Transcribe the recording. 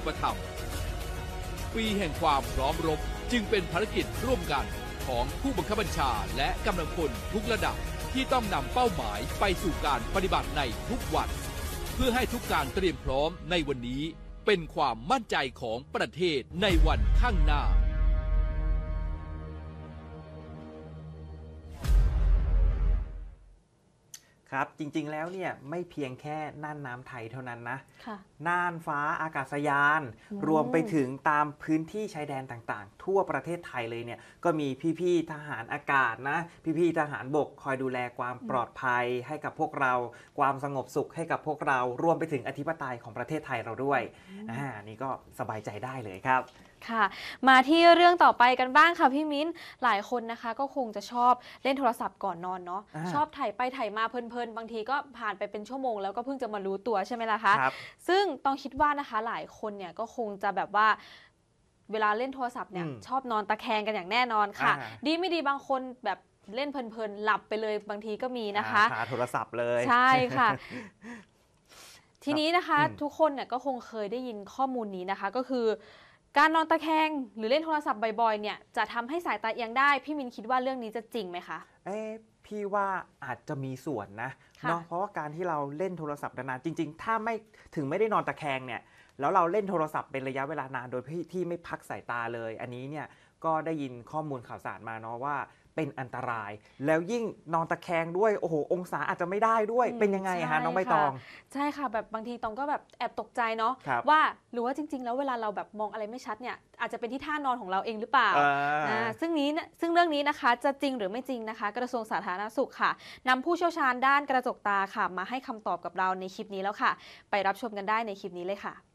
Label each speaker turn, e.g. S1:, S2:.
S1: ธรรมปีแห่งความพร้อมรบจึงเป็นภารกิจร่วมกันของผู้บังคับบัญชาและกำลังพลทุกระดับที่ต้องนำเป้าหมายไปสู่การปฏิบัติในทุกวันเพื่อให้ทุกการเตรียมพร้อมในวันนี้เป็นความมั่นใจของประเทศในวันข้างหน้า
S2: ครับจริงๆแล้วเนี่ยไม่เพียงแค่น่านน้ำไทยเท่านั้นนะ
S3: ค่ะ
S2: น่านฟ้าอากาศยานรวมไปถึงตามพื้นที่ชายแดนต่างๆทั่วประเทศไทยเลยเนี่ยก็มีพี่ๆทหารอากาศนะพี่ๆทหารบกคอยดูแลความปลอดภัยให้กับพวกเราความสงบสุขให้กับพวกเรารวมไปถึงอธิปไตยของประเทศไทยเราด้วยนี่ก็สบายใจได้เลยครับ
S3: ค่ะมาที่เรื่องต่อไปกันบ้างค่ะพี่มิ้นหลายคนนะคะก็คงจะชอบเล่นโทรศัพท์ก่อนนอนเนาะชอบถ่ายไปถ่ายมาเพลินๆบางทีก็ผ่านไปเป็นชั่วโมงแล้วก็เพิ่งจะมารู้ตัวใช่ไหมล่ะคะซึ่งต้องคิดว่านะคะหลายคนเนี่ยก็คงจะแบบว่าเวลาเล่นโทรศัพท์เนี่ยชอบนอนตะแคงกันอย่างแน่นอนค่ะดีไม่ดีบางคนแบบเล่นเพลินๆหลับไปเลยบางทีก็มีนะคะ
S2: หาโทรศัพท์เลย
S3: ใช่ค่ะทีนี้นะคะทุกคนเนี่ยก็คงเคยได้ยินข้อมูลนี้นะคะก็คือการนอนตะแคงหรือเล่นโทรศัพท์บ่อยๆเนี่ยจะทำให้สายตาเอียงได้พี่มินคิดว่าเรื่องนี้จะจริงไหมคะ
S2: พี่ว่าอาจจะมีส่วนนะเนาะเพราะว่าการที่เราเล่นโทรศัพท์นานๆจริงๆถ้าไม่ได้นอนตะแคงเนี่ยแล้วเราเล่นโทรศัพท์เป็นระยะเวลานานโดยที่ไม่พักสายตาเลยอันนี้เนี่ยก็ได้ยินข้อมูลข่าวสารมาเนาะว่าเป็นอันตรายแล้วยิ่งนอนตะแคงด้วยโอ้โหองศาอาจจะไม่ได้ด้วยเป็นยังไงฮะน้องใบตอง
S3: ใช่ค่ะแบบบางทีตองก็แบบแอบตกใจเนาะว่าหรือว่าจริงๆแล้วเวลาเราแบบมองอะไรไม่ชัดเนี่ยอาจจะเป็นที่ท่านอนของเราเองหรือเปล่าซึ่งเรื่องนี้นะคะจะจริงหรือไม่จริงนะคะกระทรวงสาธารณสุขค่ะนำผู้เชี่ยวชาญด้านกระจกตาค่ะมาให้คำตอบกับเราในคลิปนี้แล้วค่ะไปรับชมกันได้ในคลิปนี้เลยค่ะ